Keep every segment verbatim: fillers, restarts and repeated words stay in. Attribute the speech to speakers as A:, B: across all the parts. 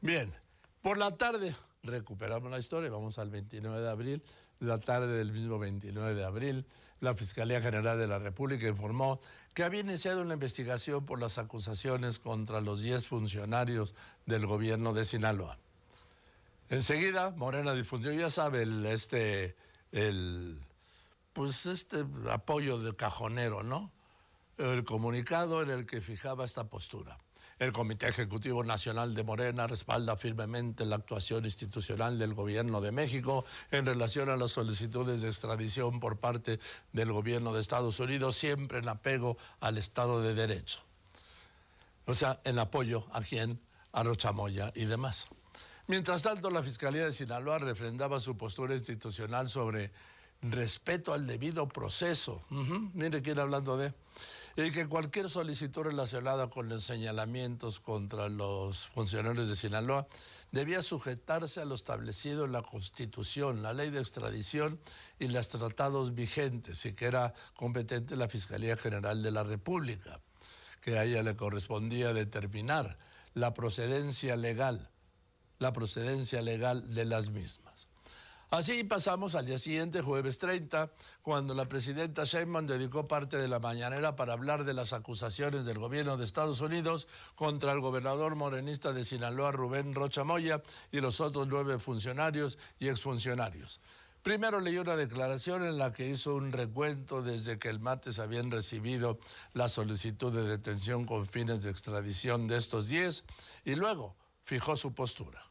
A: Bien, por la tarde recuperamos la historia, vamos al veintinueve de abril, la tarde del mismo veintinueve de abril, la Fiscalía General de la República informó que había iniciado una investigación por las acusaciones contra los diez funcionarios del gobierno de Sinaloa. Enseguida, Morena difundió, ya sabe, el, este, el, pues este apoyo de cajonero, ¿no? El comunicado en el que fijaba esta postura. El Comité Ejecutivo Nacional de Morena respalda firmemente la actuación institucional del Gobierno de México en relación a las solicitudes de extradición por parte del Gobierno de Estados Unidos, siempre en apego al Estado de Derecho. O sea, en apoyo a quién, a Rocha Moya y demás. Mientras tanto, la Fiscalía de Sinaloa refrendaba su postura institucional sobre respeto al debido proceso. Uh-huh. Mire quién hablando de... y que cualquier solicitud relacionada con los señalamientos contra los funcionarios de Sinaloa debía sujetarse a lo establecido en la Constitución, la ley de extradición y los tratados vigentes, y que era competente la Fiscalía General de la República, que a ella le correspondía determinar la procedencia legal, la procedencia legal de las mismas. Así pasamos al día siguiente, jueves treinta, cuando la presidenta Sheinbaum dedicó parte de la mañanera para hablar de las acusaciones del gobierno de Estados Unidos contra el gobernador morenista de Sinaloa, Rubén Rocha Moya, y los otros nueve funcionarios y exfuncionarios. Primero leyó una declaración en la que hizo un recuento desde que el martes habían recibido la solicitud de detención con fines de extradición de estos diez, y luego fijó su postura.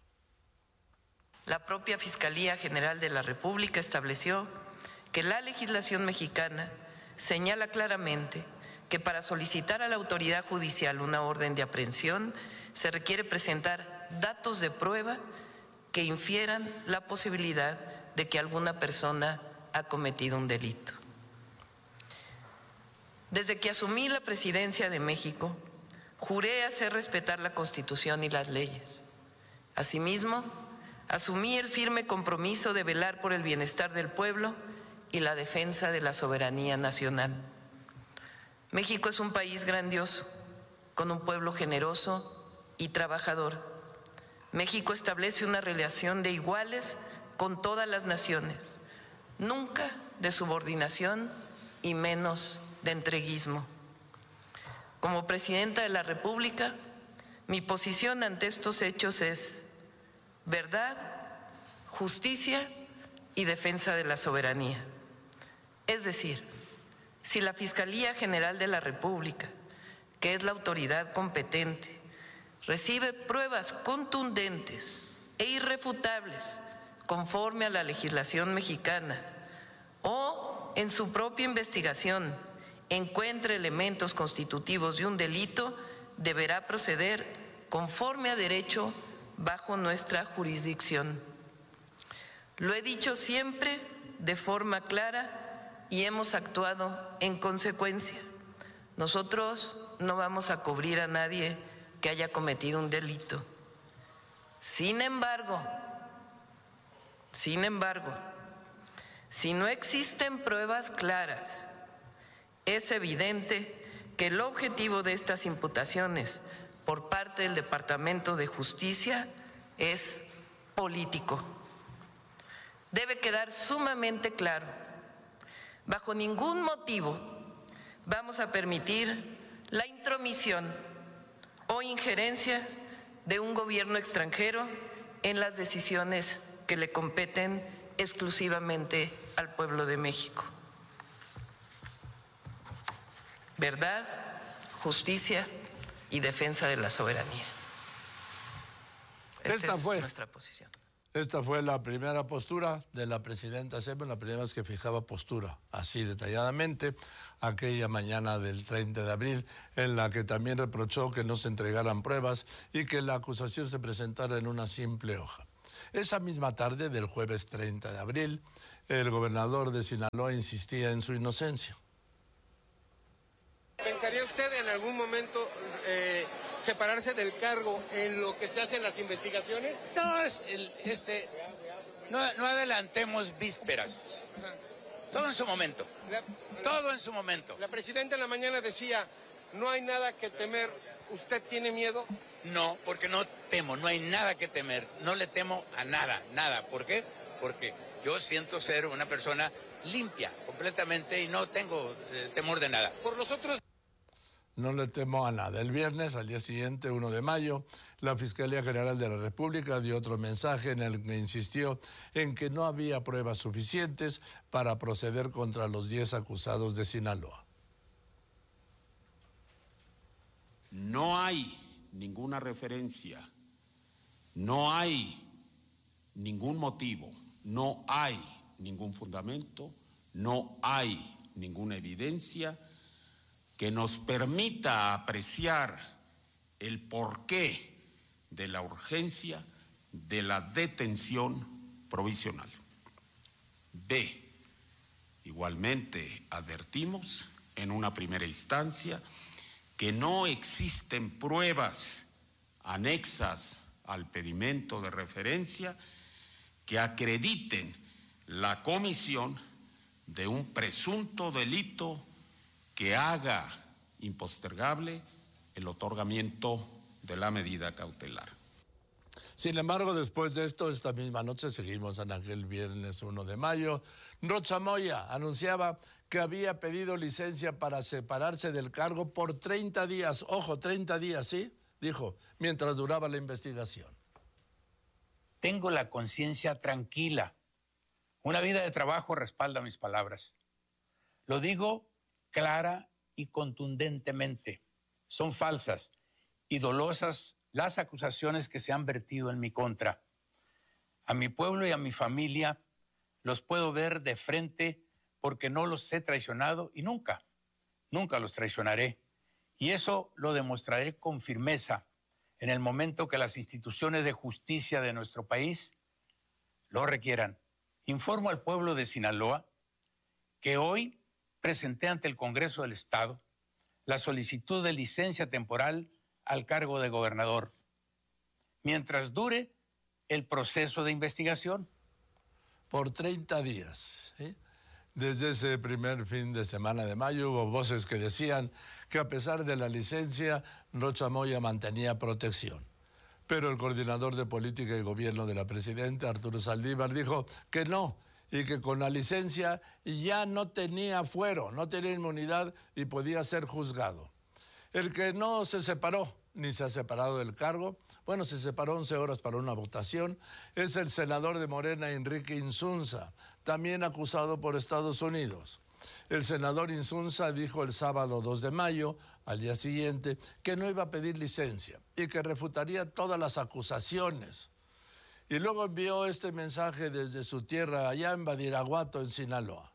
B: La propia Fiscalía General de la República estableció que la legislación mexicana señala claramente que para solicitar a la autoridad judicial una orden de aprehensión se requiere presentar datos de prueba que infieran la posibilidad de que alguna persona ha cometido un delito. Desde que asumí la presidencia de México, juré hacer respetar la Constitución y las leyes. Asimismo, asumí el firme compromiso de velar por el bienestar del pueblo y la defensa de la soberanía nacional. México es un país grandioso, con un pueblo generoso y trabajador. México establece una relación de iguales con todas las naciones, nunca de subordinación y menos de entreguismo. Como presidenta de la República, mi posición ante estos hechos es verdad, justicia y defensa de la soberanía. Es decir, si la Fiscalía General de la República, que es la autoridad competente, recibe pruebas contundentes e irrefutables conforme a la legislación mexicana, o en su propia investigación encuentre elementos constitutivos de un delito, deberá proceder conforme a derecho bajo nuestra jurisdicción. Lo he dicho siempre de forma clara y hemos actuado en consecuencia. Nosotros no vamos a cubrir a nadie que haya cometido un delito. Sin embargo, sin embargo, si no existen pruebas claras, es evidente que el objetivo de estas imputaciones por parte del Departamento de Justicia es político. Debe quedar sumamente claro, bajo ningún motivo vamos a permitir la intromisión o injerencia de un gobierno extranjero en las decisiones que le competen exclusivamente al pueblo de México. Verdad, justicia y defensa de la soberanía. Esta, Esta es fue nuestra posición.
A: Esta fue la primera postura de la presidenta Sheinbaum, la primera vez que fijaba postura así detalladamente, aquella mañana del treinta de abril, en la que también reprochó que no se entregaran pruebas y que la acusación se presentara en una simple hoja. Esa misma tarde del jueves treinta de abril, el gobernador de Sinaloa insistía en su inocencia.
C: ¿Pensaría usted en algún momento eh, separarse del cargo en lo que se hacen las investigaciones?
D: No, es el, este, no, no adelantemos vísperas. Ajá. Todo en su momento. La, Todo en su momento.
C: La presidenta en la mañana decía, no hay nada que temer. ¿Usted tiene miedo?
D: No, porque no temo, no hay nada que temer, no le temo a nada, nada. ¿Por qué? Porque yo siento ser una persona limpia completamente y no tengo eh, temor de nada.
C: Por los otros...
A: No le temo a nada. El viernes, al día siguiente, uno de mayo, la Fiscalía General de la República dio otro mensaje en el que insistió en que no había pruebas suficientes para proceder contra los diez acusados de Sinaloa.
E: No hay ninguna referencia, no hay ningún motivo, no hay ningún fundamento, no hay ninguna evidencia que nos permita apreciar el porqué de la urgencia de la detención provisional. B. Igualmente advertimos en una primera instancia que no existen pruebas anexas al pedimento de referencia que acrediten la comisión de un presunto delito que haga impostergable el otorgamiento de la medida cautelar.
A: Sin embargo, después de esto, esta misma noche, seguimos en aquel viernes uno de mayo, Rocha Moya anunciaba que había pedido licencia para separarse del cargo por treinta días. Ojo, treinta días, ¿sí? Dijo, mientras duraba la investigación.
D: Tengo la conciencia tranquila. Una vida de trabajo respalda mis palabras. Lo digo clara y contundentemente. Son falsas y dolosas las acusaciones que se han vertido en mi contra. A mi pueblo y a mi familia los puedo ver de frente porque no los he traicionado y nunca, nunca los traicionaré. Y eso lo demostraré con firmeza en el momento que las instituciones de justicia de nuestro país lo requieran. Informo al pueblo de Sinaloa que hoy presenté ante el Congreso del Estado la solicitud de licencia temporal al cargo de gobernador, mientras dure el proceso de investigación.
A: Por treinta días, ¿sí? Desde ese primer fin de semana de mayo hubo voces que decían que a pesar de la licencia, Rocha Moya mantenía protección. Pero el coordinador de política y gobierno de la presidenta, Arturo Saldívar, dijo que no, y que con la licencia ya no tenía fuero, no tenía inmunidad y podía ser juzgado. El que no se separó, ni se ha separado del cargo, bueno, se separó once horas para una votación, es el senador de Morena, Enrique Insunza, también acusado por Estados Unidos. El senador Insunza dijo el sábado dos de mayo, al día siguiente, que no iba a pedir licencia y que refutaría todas las acusaciones. Y luego envió este mensaje desde su tierra, allá en Badiraguato, en Sinaloa.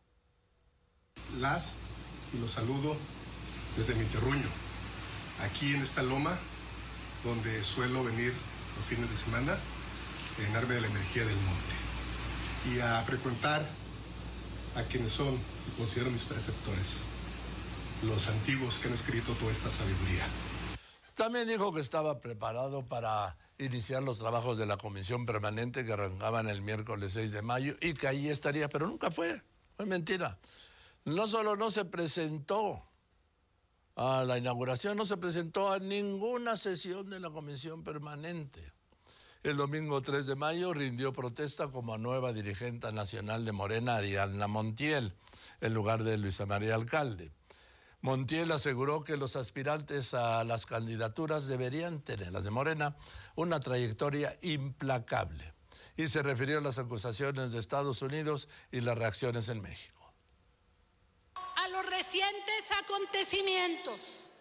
F: Las y los saludo desde mi terruño, aquí en esta loma, donde suelo venir los fines de semana, a llenarme de la energía del monte y a frecuentar a quienes son y considero mis preceptores, los antiguos que han escrito toda esta sabiduría.
A: También dijo que estaba preparado para iniciar los trabajos de la comisión permanente que arrancaban el miércoles seis de mayo y que ahí estaría, pero nunca fue, fue mentira. No solo no se presentó a la inauguración, no se presentó a ninguna sesión de la comisión permanente. El domingo tres de mayo rindió protesta como nueva dirigente nacional de Morena, Ariadna Montiel, en lugar de Luisa María Alcalde. Montiel aseguró que los aspirantes a las candidaturas deberían tener, las de Morena, una trayectoria implacable. Y se refirió a las acusaciones de Estados Unidos y las reacciones en México.
G: A los recientes acontecimientos,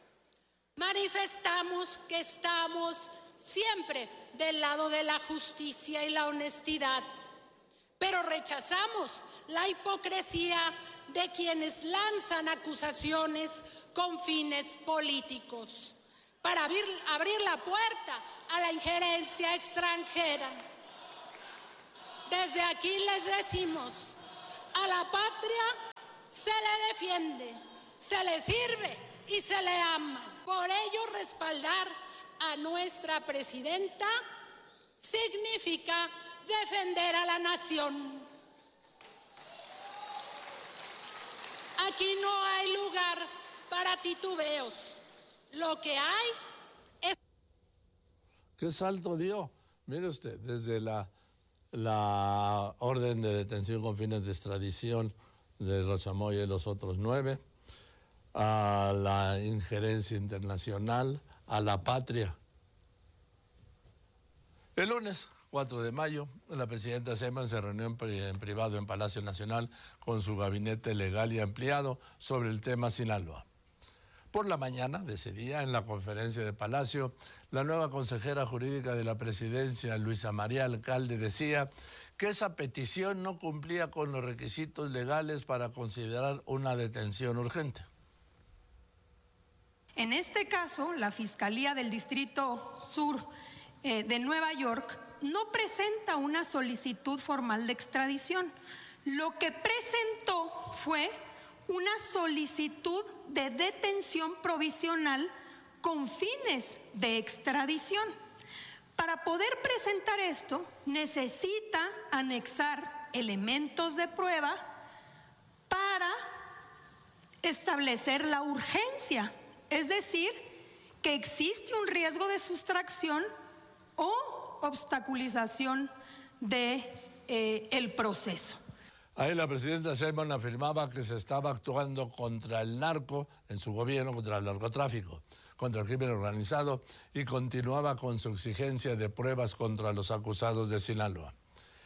G: manifestamos que estamos siempre del lado de la justicia y la honestidad, pero rechazamos la hipocresía de quienes lanzan acusaciones con fines políticos para abrir, abrir la puerta a la injerencia extranjera. Desde aquí les decimos, a la patria se le defiende, se le sirve y se le ama. Por ello, respaldar a nuestra presidenta significa defender a la nación. Aquí no hay lugar para titubeos. Lo que hay es...
A: ¿Qué salto dio? Mire usted, desde la, la orden de detención con fines de extradición de Rocha Moya y los otros nueve, a la injerencia internacional, a la patria. El lunes cuatro de mayo, la presidenta Sheinbaum se reunió en, pri en privado en Palacio Nacional con su gabinete legal y ampliado sobre el tema Sinaloa. Por la mañana de ese día, en la conferencia de Palacio, la nueva consejera jurídica de la presidencia, Luisa María Alcalde, decía que esa petición no cumplía con los requisitos legales para considerar una detención urgente.
H: En este caso, la Fiscalía del Distrito Sur eh, de Nueva York no presenta una solicitud formal de extradición. Lo que presentó fue una solicitud de detención provisional con fines de extradición. Para poder presentar esto, necesita anexar elementos de prueba para establecer la urgencia, es decir, que existe un riesgo de sustracción o obstaculización de eh, el proceso.
A: Ahí la presidenta Sheinbaum afirmaba que se estaba actuando contra el narco en su gobierno, contra el narcotráfico, contra el crimen organizado, y continuaba con su exigencia de pruebas contra los acusados de Sinaloa.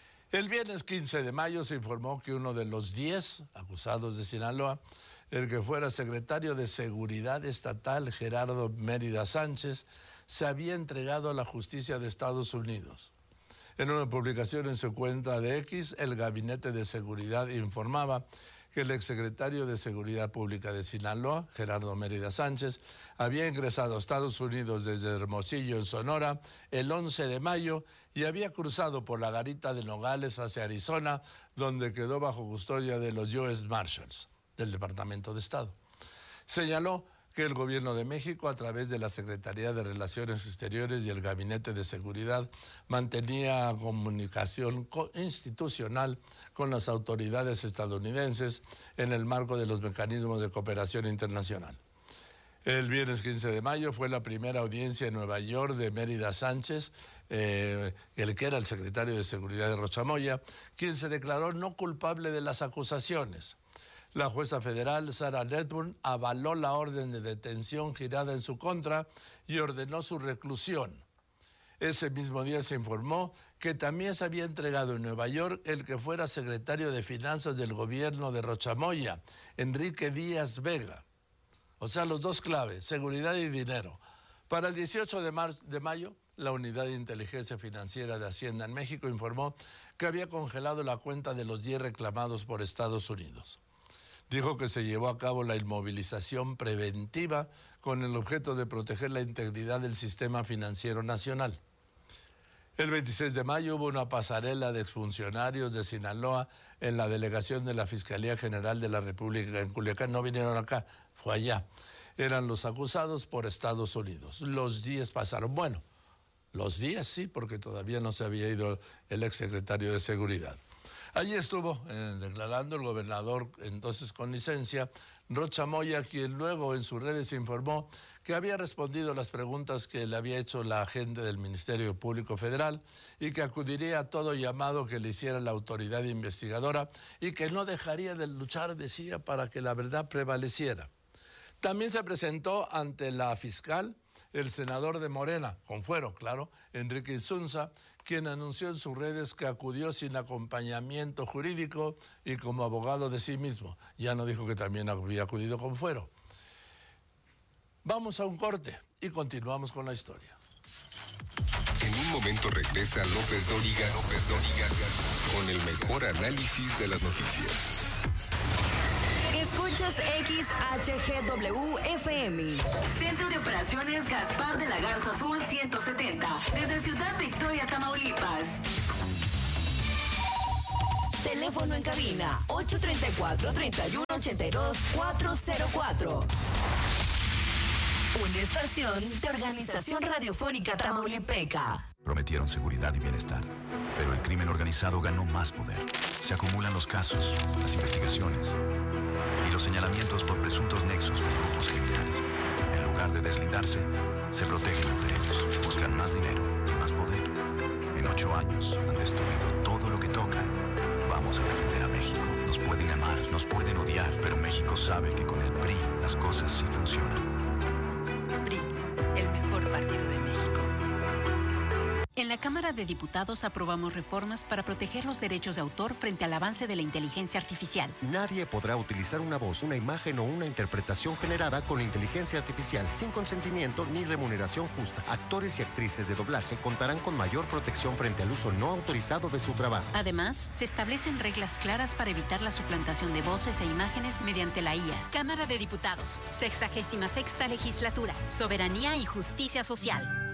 A: El viernes quince de mayo se informó que uno de los diez acusados de Sinaloa, el que fuera secretario de Seguridad Estatal, Gerardo Mérida Sánchez, se había entregado a la justicia de Estados Unidos. En una publicación en su cuenta de X, el Gabinete de Seguridad informaba que el exsecretario de Seguridad Pública de Sinaloa, Gerardo Mérida Sánchez, había ingresado a Estados Unidos desde Hermosillo, en Sonora, el once de mayo y había cruzado por la garita de Nogales hacia Arizona, donde quedó bajo custodia de los U S Marshals del Departamento de Estado. Señaló que el Gobierno de México, a través de la Secretaría de Relaciones Exteriores y el Gabinete de Seguridad, mantenía comunicación institucional con las autoridades estadounidenses en el marco de los mecanismos de cooperación internacional. El viernes quince de mayo fue la primera audiencia en Nueva York de Mérida Sánchez, eh, el que era el secretario de Seguridad de Rocha Moya, quien se declaró no culpable de las acusaciones. La jueza federal, Sarah Ledburn, avaló la orden de detención girada en su contra y ordenó su reclusión. Ese mismo día se informó que también se había entregado en Nueva York el que fuera secretario de Finanzas del gobierno de Rocha Moya, Enrique Díaz Vega. O sea, los dos claves, seguridad y dinero. Para el dieciocho de mayo, la Unidad de Inteligencia Financiera de Hacienda en México informó que había congelado la cuenta de los diez reclamados por Estados Unidos. Dijo que se llevó a cabo la inmovilización preventiva con el objeto de proteger la integridad del sistema financiero nacional. El veintiséis de mayo hubo una pasarela de exfuncionarios de Sinaloa en la delegación de la Fiscalía General de la República en Culiacán. No vinieron acá, fue allá. Eran los acusados por Estados Unidos. Los días pasaron. Bueno, los días sí, porque todavía no se había ido el exsecretario de Seguridad. Allí estuvo eh, declarando el gobernador, entonces con licencia, Rocha Moya, quien luego en sus redes informó que había respondido las preguntas que le había hecho la agente del Ministerio Público Federal y que acudiría a todo llamado que le hiciera la autoridad investigadora y que no dejaría de luchar, decía, para que la verdad prevaleciera. También se presentó ante la fiscal el senador de Morena, con fuero, claro, Enrique Insunza, quien anunció en sus redes que acudió sin acompañamiento jurídico y como abogado de sí mismo. Ya no dijo que también había acudido con fuero. Vamos a un corte y continuamos con la historia.
I: En un momento regresa López Dóriga, López Dóriga, con el mejor análisis de las noticias.
J: Escuchas X H G W F M. Centro de Operaciones Gaspar de la Garza Sur ciento setenta. Desde Ciudad Victoria, Tamaulipas. Teléfono en cabina ocho tres cuatro, tres uno ocho dos, cuatro cero cuatro. Una estación de Organización Radiofónica Tamaulipeca.
K: Prometieron seguridad y bienestar, pero el crimen organizado ganó más poder. Se acumulan los casos, las investigaciones y los señalamientos por presuntos nexos con grupos criminales. En lugar de deslindarse, se protegen entre ellos, buscan más dinero, ocho años han destruido todo lo que tocan. Vamos a defender a México. Nos pueden amar, nos pueden odiar, pero México sabe que con el P R I las cosas sí funcionan.
L: P R I, el mejor partido de México. En la Cámara de Diputados aprobamos reformas para proteger los derechos de autor frente al avance de la inteligencia artificial.
M: Nadie podrá utilizar una voz, una imagen o una interpretación generada con inteligencia artificial sin consentimiento ni remuneración justa. Actores y actrices de doblaje contarán con mayor protección frente al uso no autorizado de su trabajo.
L: Además, se establecen reglas claras para evitar la suplantación de voces e imágenes mediante la I A. Cámara de Diputados, sexagésima sexta legislatura, soberanía y justicia social.